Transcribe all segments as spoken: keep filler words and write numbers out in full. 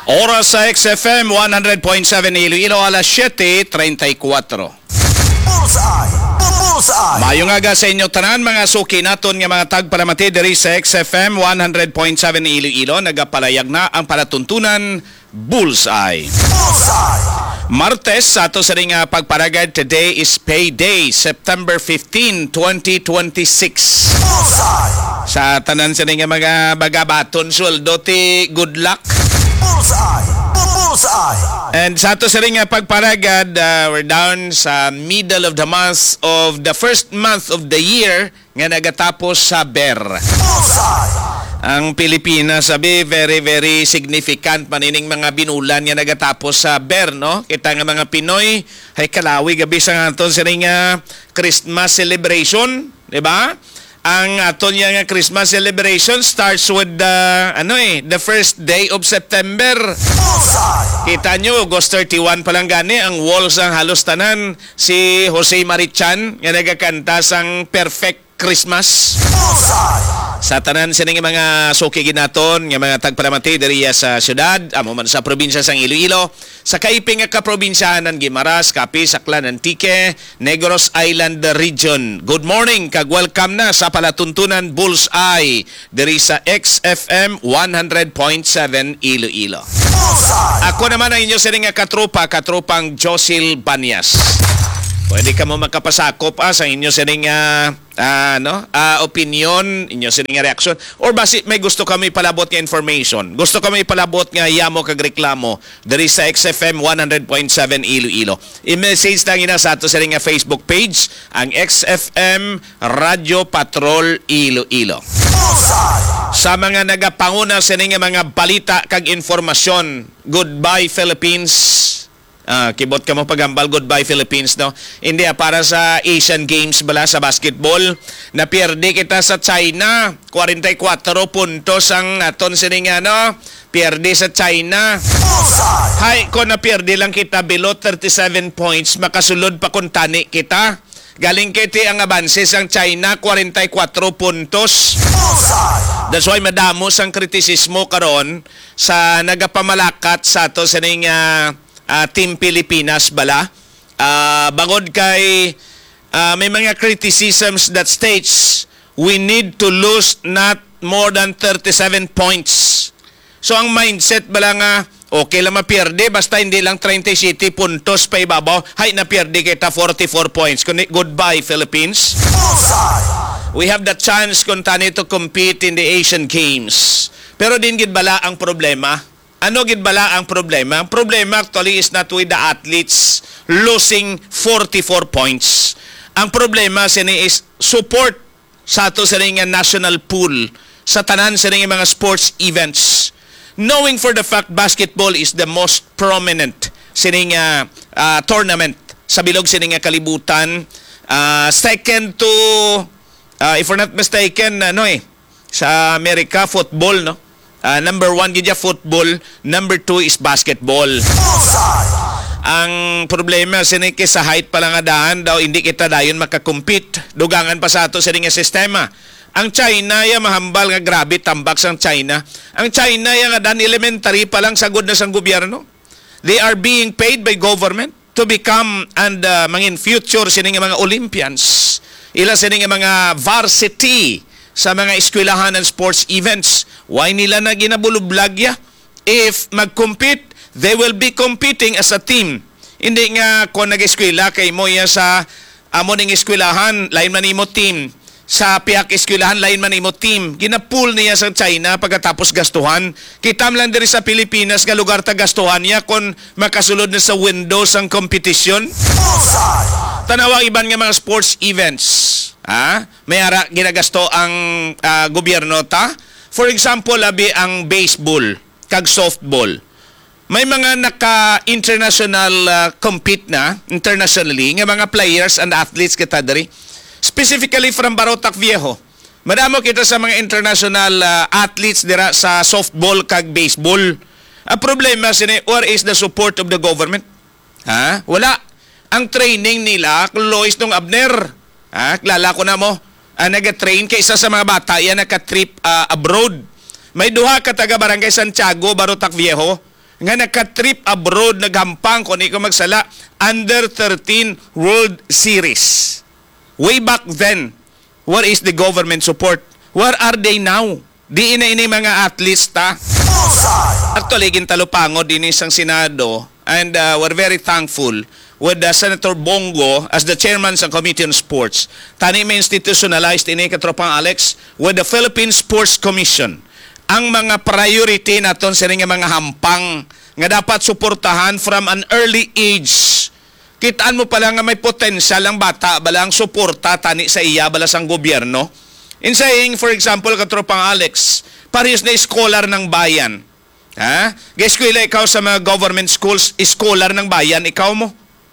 Oras sa X F M one hundred point seven Iloilo, alas siyete treinta y cuatro. Bullseye! Bullseye! Mayong aga sa inyo tanan mga suki naton nga mga tagpalamati diri sa X F M one hundred point seven Iloilo. Nagapalayag na ang palatuntunan Bullseye. Bullseye! Martes sa ato sa ring uh, pagparagad. Today is payday, September fifteenth, twenty twenty-six. Bullseye! Sa tanan sa ring uh, mga bagabaton sweldo ti good luck. Bullseye! Bullseye! And sa ato sa ring uh, pagparagad, uh, we're down sa middle of the month of the first month of the year nga nagatapos sa Ber. Bullseye! Ang Pilipinas, sabi, very, very significant manining mga binulan nga nagatapos sa Ber, no? Kita nga mga Pinoy, ay kalawi gabi sa aton sa ring uh, Christmas celebration, di ba? Ang aton nga Christmas celebration starts with the, ano eh, the first day of September. Bullseye! Kita nyo, August thirty-one pa lang gani, ang walls ang halos tanan, si Jose Marichan, nga nagakanta sang Perfect Christmas. Bullseye! Sa tanan sining mga suki ginaton nga mga tagpalamati diri sa syudad, amo man sa probinsya sang Iloilo, sa kaiping nga kaprobinsyanan Guimaras, Capi, Saclan, Antique, Negros Island Region. Good morning, kag welcome na sa palatuntunan Bullseye diri sa X F M one hundred point seven Iloilo. Bullseye! Ako naman ang inyo sining nga katropa, katropang Josil Banyas. Pwede ka mo makapasakop ah, sa inyo sining uh, uh, no? uh, opinion, inyo sining nga reaksyon. Or basi may gusto kami palabot nga information. Gusto kami palabot nga yamo kag reklamo diri sa X F M one hundred point seven Iloilo. I-message lang ina sa ato sining nga Facebook page, ang X F M Radio Patrol Iloilo. Bullseye! Sa mga nagapanguna sining nga mga balita kag informasyon, goodbye Philippines. Ah, kibot ka mo pagambal, goodbye Philippines, no? Hindi, para sa Asian Games bala sa basketball, napierde kita sa China, forty-four puntos ang aton sining ano, pierde sa China. Bullseye! Hay, kung napierde lang kita below thirty-seven points, makasulod pa kung tani kita. Galing kiti ang abanses ang China, forty-four puntos. Bullseye! That's why madamos ang kritisismo karon sa nagapamalakat sa ato sining uh, Uh, Team Pilipinas bala. Uh, bangod kay uh, may mga criticisms that states we need to lose not more than thirty-seven points. So ang mindset bala nga okay lang mapierde basta hindi lang thirty puntos pa ibabaw. Hay, napierde kita forty-four points. Goodbye Philippines. Bullseye! We have the chance kung tani to compete in the Asian Games. Pero din gid bala ang problema. Ano gid bala ang problema? Ang problema actually is not with the athletes losing forty-four points. Ang problema sini is support sa ato sa ring national pool sa tanan sa ring mga sports events. Knowing for the fact basketball is the most prominent sining uh, uh, tournament sa bilog sining kalibutan. Uh, second to uh, if we're not mistaken ano eh sa America football, no? Uh, number one gidya football, number two is basketball. Bullseye! Ang problema sinike sa height pa lang adaan daw hindi kita dayon makakompete. Dugangan pa sa ato sa nga sistema. Ang China ya mahambal nga grabe tambak sang China. Ang China ya nga dan elementary pa lang sagod na sang gobyerno. They are being paid by government to become and uh, mangin future sining mga Olympians. Ila sining mga varsity sa mga eskwelahan and sports events. Why nila na ginabulublag ya? If mag-compete, they will be competing as a team. Hindi nga kung nag-eskwela kay mo ya sa amo ning eskwelahan, lain man imo team. Sa piyak eskwelahan, lain man imo team. Ginapool niya sa China pagkatapos gastuhan. Kitam lang diri sa Pilipinas nga lugar ta gastuhan niya kung makasulod na sa windows ang kompetisyon. Bullseye! Tanawa iban nga mga sports events. Ha? May ara ginagasto ang uh, gobyerno ta. For example, labi ang baseball kag softball. May mga naka-international uh, compete na internationally nga mga players and athletes kita diri. Specifically from Barotac Viejo. Madamo kita sa mga international uh, athletes dira sa softball kag baseball. Ang problema sini, where is the support of the government? Ha? Wala. Ang training nila, Lois nung Abner. Ha? Klala ko na mo. Uh, nag-train kay isa sa mga bata yan naka-trip uh, abroad. May duha ka taga Barangay Santiago, Barotac Viejo, nga naka-trip abroad, naghampang, kung ikaw magsala, under thirteen World Series. Way back then, where is the government support? Where are they now? Di ina ini mga athletes ta. Bullseye. Actually, gintalupangod din isang Senado, and uh, we're very thankful with uh, Senator Bongo as the chairman sa Committee on Sports. Tani may institutionalized ini katropang Alex with the Philippine Sports Commission. Ang mga priority naton sa nga mga hampang nga dapat suportahan from an early age. Kitaan mo pala nga may potential ang bata, bala ang suporta tani sa iya, bala sang gobyerno. In saying, for example, katropang Alex, parehas na scholar ng bayan. Ha? Gaeskwela ikaw sa mga government schools, scholar ng bayan, ikaw mo.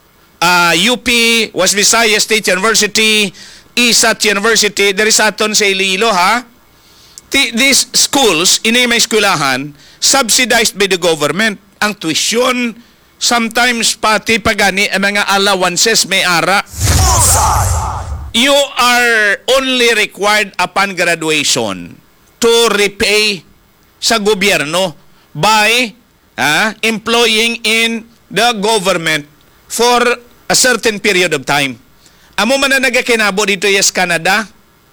Uh, U P, West Visayas State University, I S A T University, there is aton sa Iloilo, ha? These schools, ini may eskulahan, subsidized by the government. Ang tuition, sometimes pati pagani ang mga allowances may ara. Bullseye. You are only required upon graduation to repay sa gobyerno by ah, employing in the government for a certain period of time. Amo man na nagakinabo dito yes Canada,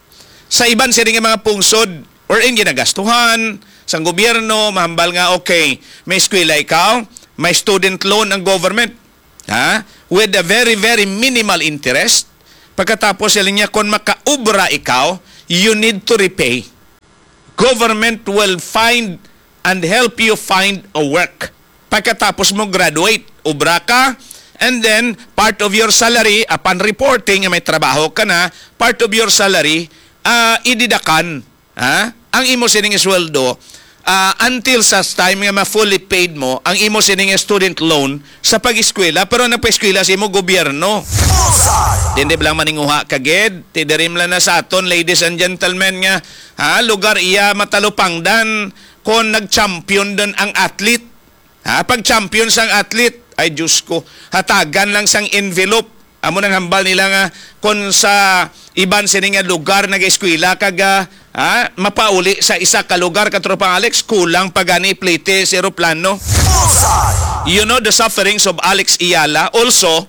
sa iban siring mga pungsod, or in ginagastuhan sa gobyerno, mahambal nga, okay, may eskwela ikaw, may student loan ang government, ha? With a very, very minimal interest. Pagkatapos sila niya, kung makaubra ikaw, you need to repay. Government will find and help you find a work. Pagkatapos mo graduate, ubra ka, and then part of your salary, upon reporting, may trabaho ka na, part of your salary, uh, ididakan. Ha? Ang imo sining sweldo uh, until sa time nga ma-fully paid mo ang imo sining student loan sa pag-eskwela, pero nagpa-eskwela sa imo gobyerno. Bullseye. Dindi blang maninguha kaged, tidirim lang na sa aton, ladies and gentlemen, nga ha, lugar iya matalupangdan kung nag-champion doon ang athlete. Ha, pag champion sang athlete, ay Diyos ko, hatagan lang sang envelope. Amo nang hambal nila nga kung sa iban sining nga lugar nag-eskwela kaga ha, mapauli sa isa ka lugar katropang Alex, kulang pagani plite sa aeroplano. Bullseye. You know the sufferings of Alex Iyala. Also,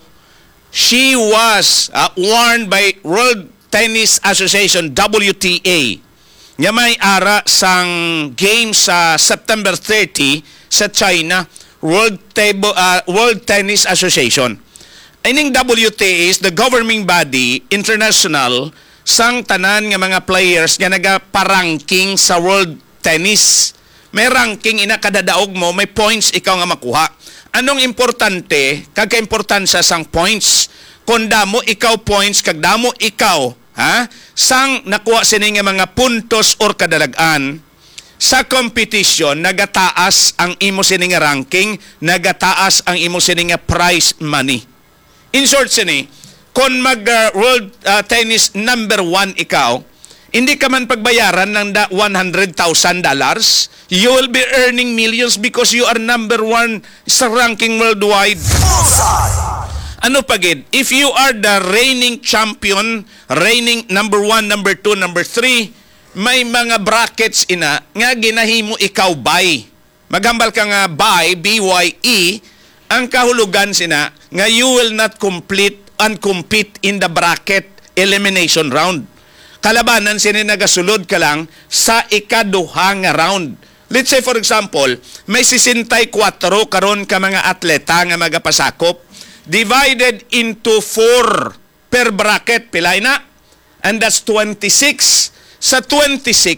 she was uh, warned by World Tennis Association, W T A, nga may ara sang game sa September thirtieth sa China, World, Table, uh, World Tennis Association. Ining W T A is the governing body international sang tanan nga mga players nga nagaparanking sa world tennis. May ranking ina kadadaog mo, may points ikaw nga makuha. Anong importante, kagka-importansya sang points? Kung damo ikaw points, kag damo ikaw, ha? Sang nakuha sini nga mga puntos or kadalagan, sa competition, nagataas ang imo sini nga ranking, nagataas ang imo sini nga prize money. In short, sini, kung mag-world uh, uh, tennis number one ikaw, hindi ka man pagbayaran ng da one hundred thousand dollars, you will be earning millions because you are number one sa ranking worldwide. Bullseye. Ano pagid? If you are the reigning champion, reigning number one, number two, number three, may mga brackets ina nga ginahimo ikaw buy. Maghambal ka nga buy, B Y E, ang kahulugan sina nga you will not complete and compete in the bracket elimination round. Kalabanan sini nagasulod ka lang sa ikaduha nga round. Let's say for example, may sixty-four karon ka mga atleta nga magapasakop, divided into four per bracket, pilay na? And that's twenty-six. Sa twenty-six,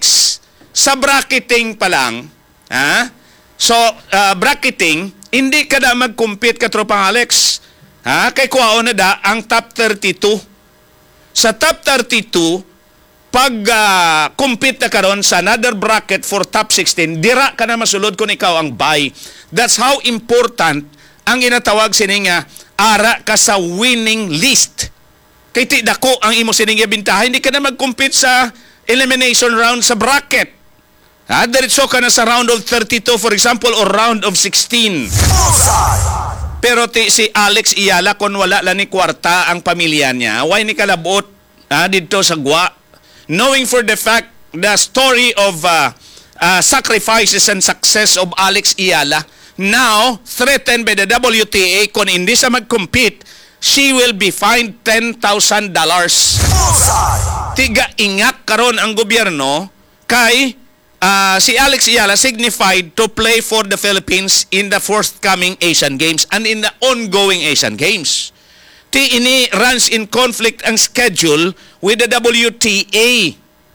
sa bracketing pa lang, ha? So, uh, bracketing, hindi ka na mag-compete ka tropang Alex. Ha? Kay kuwao na da ang top thirty-two. Sa top thirty-two, pag uh, compete na karon sa another bracket for top sixteen, dira ka na masulod kung ikaw ang buy. That's how important ang inatawag sininga ara ka sa winning list. Kay ti dako ang imo sininga bintaha, hindi ka na mag-compete sa elimination round sa bracket. Ha, diretso ka na sa round of thirty-two, for example, or round of sixteen. Bullseye. Pero ti, si Alex Iyala, kung wala lang ni kwarta ang pamilya niya, why ni kalabot ha, dito sa Gwa? Knowing for the fact, the story of uh, uh, sacrifices and success of Alex Iyala, now threatened by the W T A kung hindi sa mag-compete, she will be fined ten thousand dollars. Bullseye. Tiga ingak karon ang gobyerno kay uh, si Alex Ayala signified to play for the Philippines in the forthcoming Asian Games and in the ongoing Asian Games. Ti ini runs in conflict ang schedule with the W T A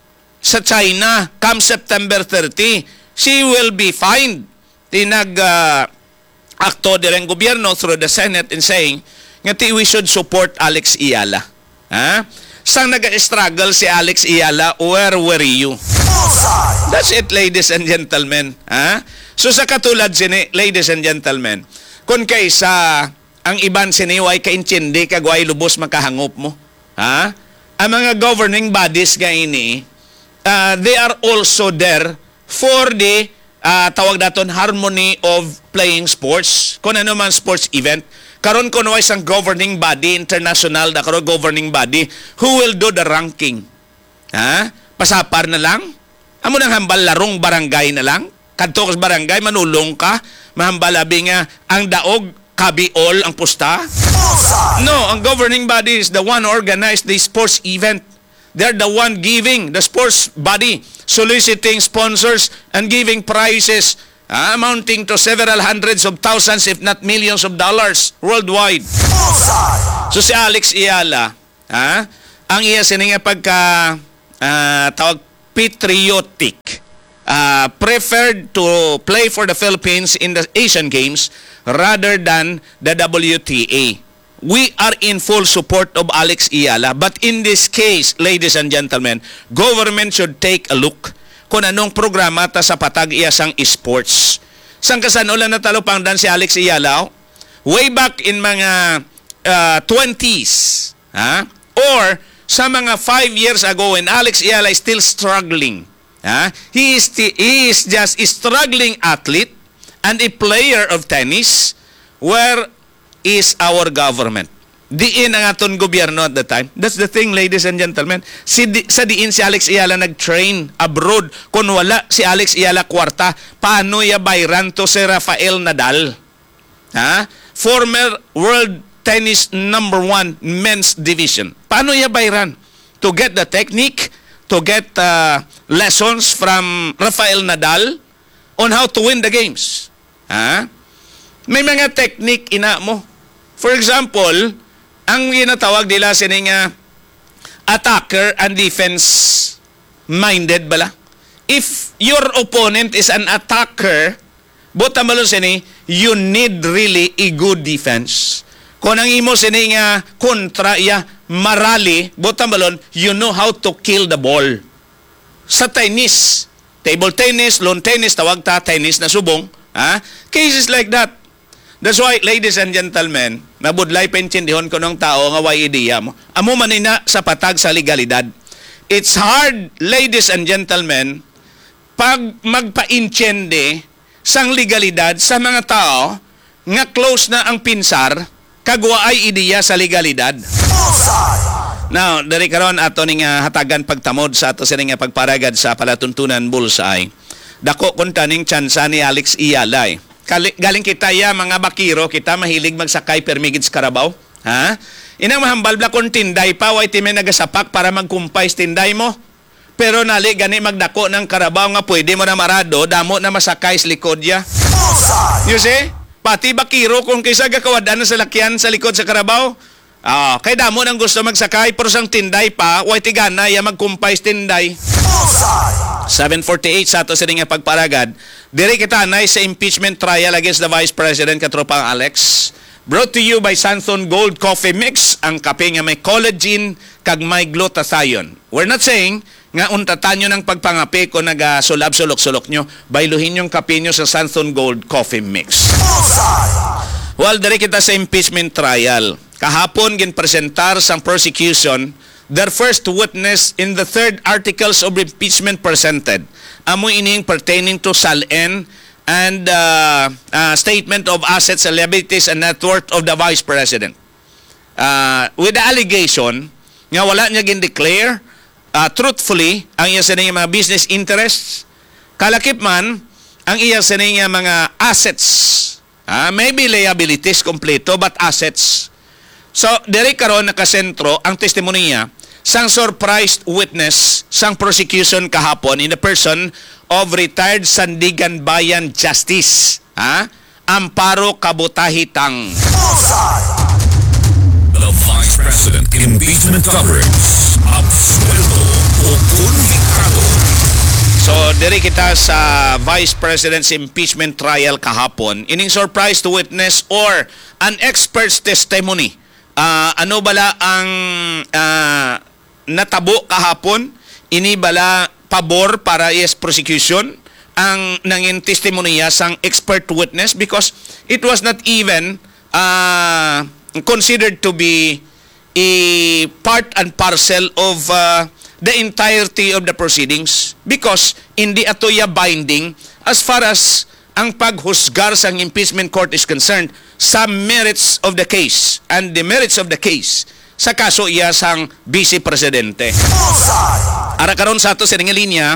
sa China come September thirty. She will be fined. Tinag uh, akto direng gobyerno through the Senate in saying nga ti we should support Alex Ayala. Ha? Sang nag-struggle si Alex Ayala, where were you? Bullseye. That's it, ladies and gentlemen. Ha? So sa katulad sini, ladies and gentlemen, kung kaysa ang iban siniway kaintindi kagway lubos makahangop mo. Ha? Ang mga governing bodies nga ini, uh, they are also there for the Uh, tawag daton harmony of playing sports. Kung ano man sports event. Karon kuno ay isang governing body, international na karon governing body, who will do the ranking. Ha? Pasapar na lang? Amo nang hambal larong barangay na lang? Kadto ka sa barangay, manulong ka, mahambal abi nga ang daog, kabiol ang pusta? Bullseye. No, ang governing body is the one who organized the sports event. They're the one giving, the sports body, soliciting sponsors and giving prizes uh, amounting to several hundreds of thousands, if not millions of dollars worldwide. Bullseye. So si Alex Ayala, ha, ang iya sininga pagka uh, tawag patriotic, uh, preferred to play for the Philippines in the Asian Games rather than the W T A. We are in full support of Alex Ayala, but in this case, ladies and gentlemen, government should take a look kung anong programa ta sa patag iya sang sports. Sang kasanulan na talupangdan si Alex Ayala, way back in mga uh, twenties, ha? Or sa mga five years ago when Alex Ayala is still struggling, ha? He is, he is just a struggling athlete and a player of tennis where is our government. Diin ang aton gobyerno at the time. That's the thing, ladies and gentlemen. Si di, sa diin si Alex Ayala nag-train abroad. Kung wala si Alex Ayala kwarta, paano ya bayran to si Rafael Nadal? Ha? Former world tennis number one men's division. Paano ya bayran? To get the technique, to get uh, lessons from Rafael Nadal on how to win the games. Ha? May mga technique ina mo. For example, ang ginatawag nila sining uh, attacker and defense minded bala. If your opponent is an attacker, buta malo sini, you need really a good defense. Kung ang imo sini nga kontra ya marali, buta malon, you know how to kill the ball. Sa tennis, table tennis, lawn tennis, tawag ta tennis na subong, ha? Cases like that. That's why, ladies and gentlemen, nabudlay pentsindihon ko ng tao nga way ideya mo. Amo manina sa patag sa legalidad. It's hard, ladies and gentlemen, pag magpa-intyende sang legalidad sa mga tao nga close na ang pinsar, kagwa ay ideya sa legalidad. Bullseye. Now, dari karon ato ning uh, hatagan pagtamod sa ato sining pagparagad sa palatuntunan Bullseye. Dako kun taning tsansa ni Alex Ayala. Eh. Galing kita ya mga bakiro, kita mahilig magsakay permigid sa Carabao. Ha? Inang mahambal bla kung tinday pa, way time nagasapak para magkumpay sa tinday mo. Pero nali gani magdako ng Carabao nga pwede mo na marado, damo na masakay sa likod ya. Bullseye. You see? Pati bakiro kung kaysa gakawadan na sa lakyan sa likod sa Carabao. Ah, kay damo nang gusto magsakay pero sang tinday pa, way tigana ya magkumpay sa tinday. Bullseye. seven forty-eight sa ato sa nga pagparagad. Diri kita nay sa impeachment trial against the Vice President katropang Alex. Brought to you by Sanson Gold Coffee Mix, ang kape nga may collagen kag may glutathione. We're not saying nga untatan nyo ng pagpangapi kung nagasulab-sulok-sulok nyo, bailuhin yung kape nyo sa Sanson Gold Coffee Mix. Bullseye. Well, diri kita sa impeachment trial. Kahapon ginpresentar sang prosecution their first witness in the third articles of impeachment presented. Amo ining pertaining to S A L N and uh, uh, statement of assets, liabilities, and net worth of the Vice President. Uh, with the allegation nga wala niya gin-declare uh, truthfully ang iya sa mga business interests, kalakip man ang iya sa mga assets Ah, maybe liabilities kompleto but assets. So, diri karon nakasentro ang testimonya sang surprised witness sang prosecution kahapon in the person of retired Sandigan Bayan Justice, ha? Amparo Kabutahitang. Bullseye. The Vice President Impeachment Coverage. Absuelto o convictado. So, diri kita sa Vice President's impeachment trial kahapon. Ining surprised witness or an expert's testimony. Ah, ano bala ang ah, natabo kahapon? Ini bala pabor para is prosecution ang nangin testimonya sang expert witness because it was not even uh, considered to be a part and parcel of uh, the entirety of the proceedings because hindi atoya binding as far as ang paghusgar sang impeachment court is concerned sa merits of the case and the merits of the case sa kaso iya sang Vice Presidente. Bullseye. Ara karon sa ato sa nga linya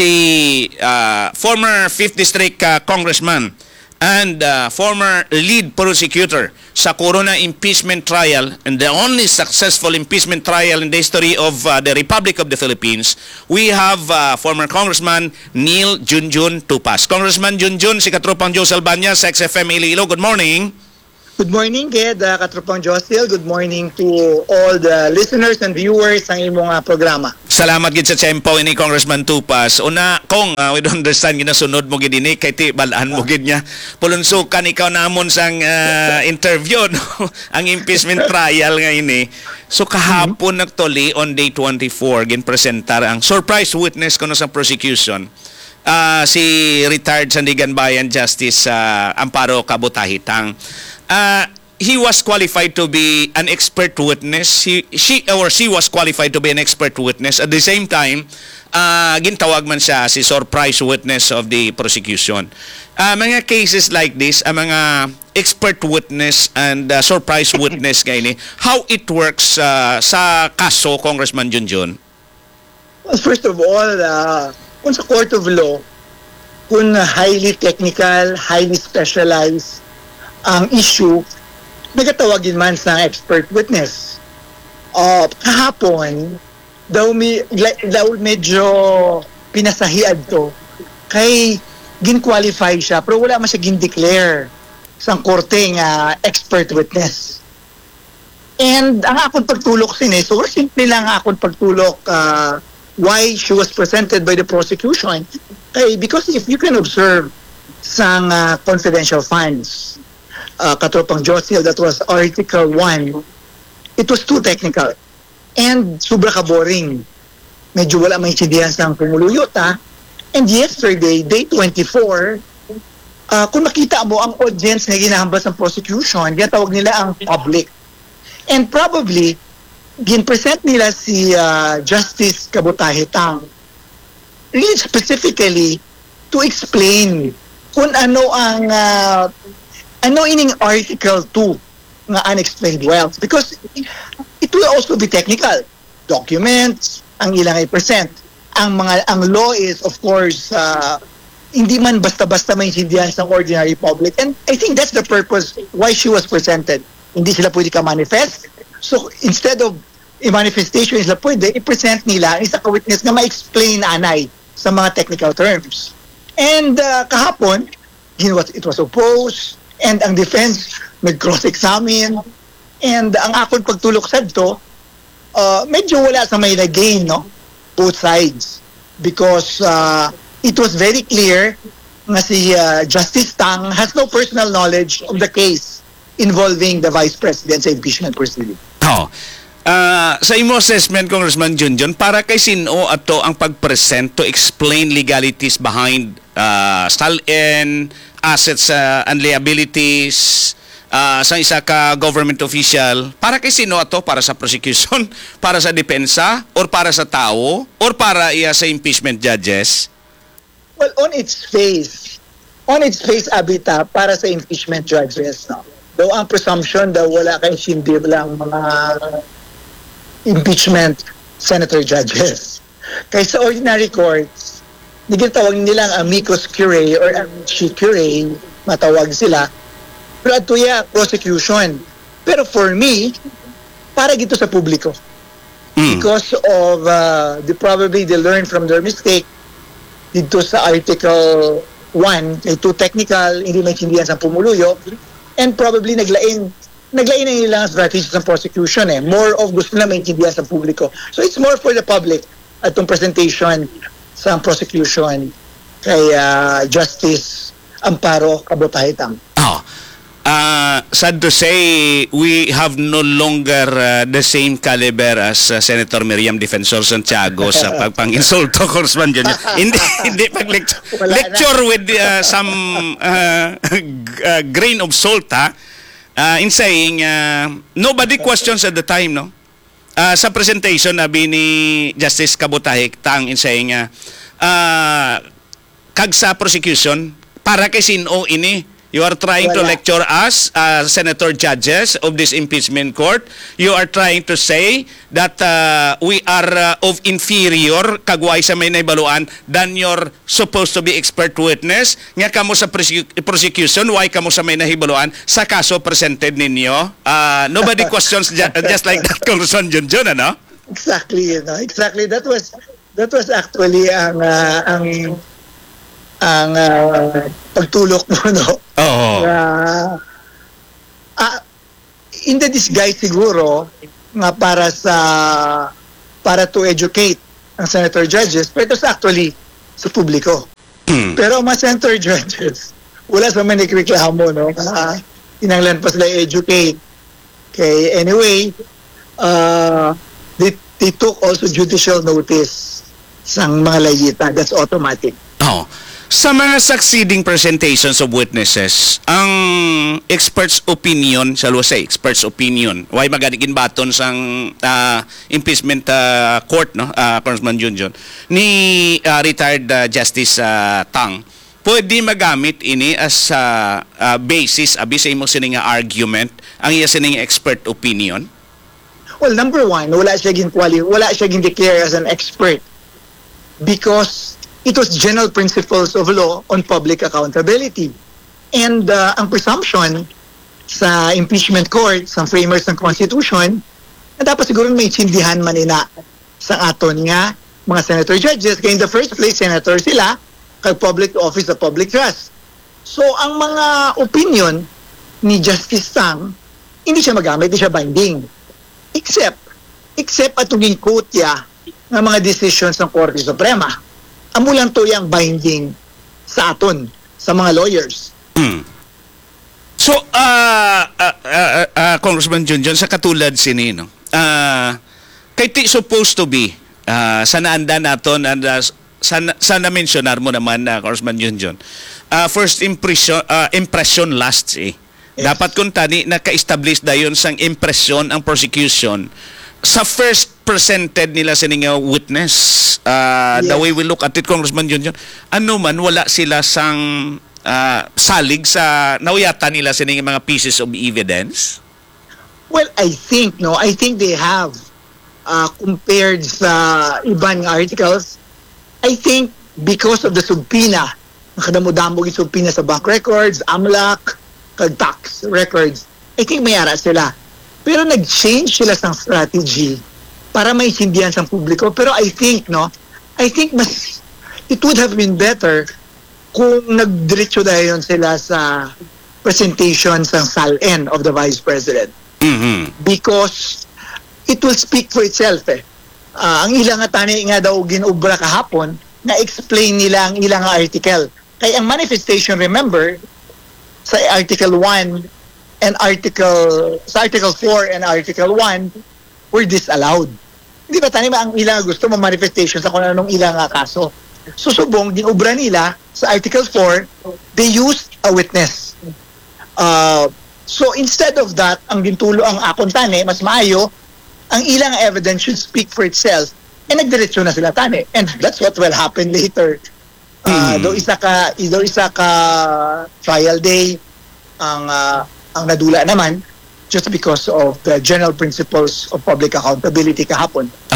si uh, former fifth District uh, Congressman and uh, former lead prosecutor sa Corona impeachment trial and the only successful impeachment trial in the history of uh, the Republic of the Philippines. We have uh, former Congressman Neil Junjun Tupas. Congressman Junjun, si Katropang Joe Salbanya sa X F M Iloilo. Good morning. Good morning, Ged, uh, Katropang Josil. Good morning to all the listeners and viewers ng imong uh, programa. Salamat gid sa tempo ini Congressman Tupas. Una kong uh, we don't understand ginasunod mo gid ini kay ti balaan mo gid niya. Pulunsukan ikaw namon sang uh, interview no? Ang impeachment trial nga ini. So kahapon nagtuli on day twenty-four gin presentar ang surprise witness kuno sa prosecution. Uh, si retired Sandigan Bayan Justice uh, Amparo Kabutahitang. Uh, he was qualified to be an expert witness. He, she or she was qualified to be an expert witness. At the same time, uh, gintawag man siya si surprise witness of the prosecution. Uh, mga cases like this, ang mga expert witness and uh, surprise witness ngayon, how it works uh, sa kaso, Congressman Junjun? Well, first of all, uh, kung sa Court of Law, kung highly technical, highly specialized ang issue, nagatawagin man sa expert witness. Uh, kahapon, daw, mi, daw medyo pinasahiad to kay gin-qualify siya pero wala man siya gin-declare sa korteng uh, expert witness. And ang akong pagtulok sin eh, so simple lang ang akong pagtulok uh, why she was presented by the prosecution. Kay, because if you can observe sang uh, confidential funds, uh, Katropang Josil, that was Article one, it was too technical. And sobra ka boring. Medyo wala maintindihan sa pumuluyot, ha? And yesterday, day twenty-four, uh, kung makita mo ang audience na ginahambas ng prosecution, ginatawag nila ang public. And probably, gin-present nila si uh, Justice Kabutahitang really specifically to explain kung ano ang uh, ano ining Article two nga unexplained wealth, because it will also be technical documents ang ilang i-present. Ang mga ang law is of course uh, hindi man basta-basta maintindihan sa ordinary public, and I think that's the purpose why she was presented. Hindi sila pwede ka manifest, so instead of i-manifestation sila pwede i-present nila ang isa ka witness na ma-explain anay sa mga technical terms. And uh, kahapon it was, it was opposed, and ang defense nag-cross-examine, and ang akong pagtulok sa ito, uh, medyo wala sa may na-gain, no? Both sides. Because uh, it was very clear na si uh, Justice Tang has no personal knowledge of the case involving the Vice President sa impeachment proceeding. Oh. Uh, sa imo assessment, Congressman Junjun, para kay sino ato ang pag-present to explain legalities behind uh, sal-in, assets uh, and liabilities uh, sa isa ka government official, para kay sino ato? Para sa prosecution, para sa depensa, or para sa tao, or para iya sa impeachment judges? Well, on its face, on its face, Abita, para sa impeachment judges, no? Though ang presumption daw wala kay hindi lang mga impeachment senator judges. Kaya sa ordinary courts, naging tawag nilang amicus curiae or amici curiae, matawag sila, pero ato ya prosecution. Pero for me, para gito sa publiko. Mm. Because of uh, the probably they learn from their mistake dito sa Article one, ay too technical, hindi maintindihan sa pumuluyo, and probably naglain naglain na nilang strategies ng prosecution eh. More of gusto na maintindihan sa publiko. So it's more for the public at itong presentation sa prosecution kay uh, Justice Amparo Cabotahitang. Oh. Uh, sad to say, we have no longer uh, the same caliber as uh, Senator Miriam Defensor Santiago sa pagpang-insulto, Congressman Junior hindi, hindi pag-lecture. Wala na. Lecture with uh, some uh, g- uh, grain of salt, ha? Uh, in saying, uh, nobody questions at the time, no? Uh, sa presentation, nabi ni Justice Cabotahitang in saying, uh, uh, kag sa prosecution, para kay sino ini? You are trying to Wala. lecture us, uh, senator judges of this impeachment court. You are trying to say that uh, we are uh, of inferior, kagway sa may naibaluan, than your supposed to be expert witness. Nga kamo sa prosecu- prosecution, why kamo sa may nahibaluan sa kaso presented ninyo? Uh, nobody questions ju- just like that, Congressman Junjun, ano? Exactly, you know, exactly. That was that was actually ang uh, ang ang uh, pagtulok mo, no? Oo. Uh, ah, in the disguise siguro nga para sa para to educate ang senator judges, pero it's actually sa publiko. Pero ang mga senator judges, wala sa mga nagreklamo, no? Uh, inanglan pa sila educate. Okay, anyway, uh, they, they took also judicial notice sa mga layita. That's automatic. Oh. Sa mga succeeding presentations of witnesses, ang experts' opinion, shall we say, experts' opinion, why maganikin baton sang uh, impeachment uh, court, no, uh, Congressman Junjun, ni uh, retired uh, Justice uh, Tang, pwede magamit ini as uh, uh, basis, abi sa imong sining nga argument, ang iya sining expert opinion? Well, number one, wala siya gin quali, wala siya gin declare as an expert because it was general principles of law on public accountability. And uh, ang presumption sa impeachment court, sa framers ng Constitution, na dapat siguro may sindihan manina sa aton nga mga senator judges. Kaya in the first place, senator sila, kay public office of public trust. So, ang mga opinion ni Justice Tang, hindi siya magamit, hindi siya binding. Except, except atunging quote ya ng mga decisions ng Korte Suprema. Amo lang to yung binding sa aton, sa mga lawyers. Mm. So, uh, uh, uh, uh, Congressman Junjun, sa katulad sini, no? Uh, kay ti supposed to be, uh, sa naanda naton, and uh, sa, sa na-mentionar mo naman, uh, Congressman Junjun, uh, first impression, uh, impression lasts, eh. Yes. Dapat kung tani, naka-establish dayon sang impression ang prosecution sa first presented nila sa nga witness. Uh, Yes. The way we look at it, Congressman Junjun, ano man, wala sila sang uh, salig sa nauyata nila sa mga pieces of evidence? Well, I think, no, I think they have uh, compared sa ibang articles. I think because of the subpoena, nakadamo-damo yung subpoena sa bank records, AMLAC, kag tax records, I think may ara sila. Pero nag-change sila ng strategy para maintindihan sa publiko. Pero I think, no, I think mas, it would have been better kung nagdiretso dahil sila sa presentation sa S A L N of the Vice President. Mm-hmm. Because it will speak for itself eh. Uh, ang ilang nga tani nga daw ginubra kahapon, na-explain nila ang ilang nga article. Kaya ang manifestation, remember, sa Article one and Article, sa Article four and Article one were disallowed. Hindi ba tani ba ang ilang gusto mo manifestation sa kung anong ilang nga kaso? So subong, ginubra nila sa Article four, they used a witness. Uh, so instead of that, ang gintulo ang akon tani, mas maayo, ang ilang evidence should speak for itself and nagdiretso na sila tani. And that's what will happen later. Uh, Mm. do isa ka do isa ka trial day ang uh, ang nadula naman just because of the general principles of public accountability kahapon.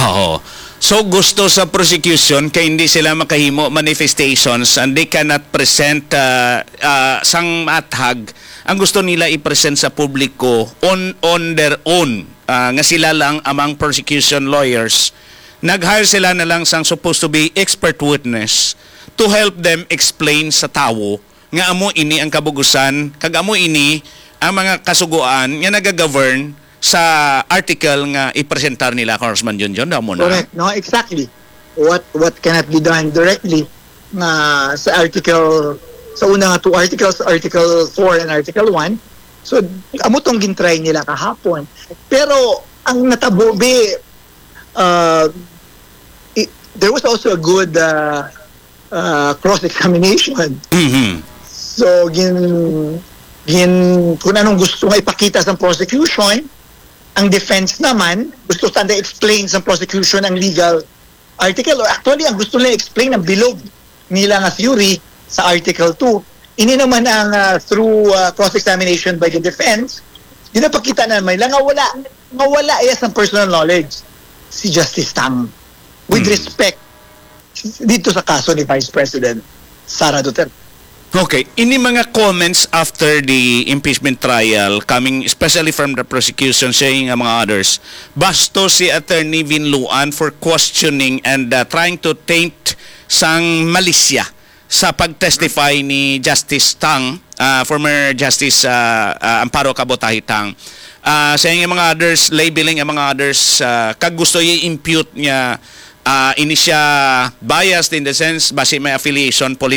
Oo. So gusto sa prosecution kay hindi sila makahimo manifestations and they cannot present uh, uh, sang mathag. Ang gusto nila i-present sa publiko on on their own uh, nga sila lang among prosecution lawyers. Nag-hire sila na lang sang supposed to be expert witness to help them explain sa tawo nga amo ini ang kabugusan kag amo ini ang mga kasuguan nga naga-govern sa article nga ipresentar nila Congressman Junjun daw mo na. Correct. No, exactly. What what cannot be done directly na sa article sa una nga two articles, Article four and Article one. So amo tong gintry nila kahapon. Pero ang natabobe uh, it, there was also a good uh, uh, cross-examination. Mhm. So gin gin kung anong gusto nga ipakita sa prosecution, ang defense naman gusto tanda explain sa prosecution ang legal article, or actually ang gusto nila explain ang bilog nila nga theory sa Article two. Ini naman ang uh, through uh, cross-examination by the defense, ginapakita naman lang nga wala nga wala yes ang personal knowledge si Justice Tang with Hmm. respect dito sa kaso ni Vice President Sara Duterte. Okay, ini mga comments after the impeachment trial coming especially from the prosecution saying among others, basto si Attorney Vinluan for questioning and uh, trying to taint sang malisya sa pagtestify ni Justice Tang, uh, former Justice uh, uh, Amparo Cabotahi Tang. Uh, saying among others, labeling among others, uh, kag gusto i-impute niya uh, ini siya biased in the sense base may affiliation political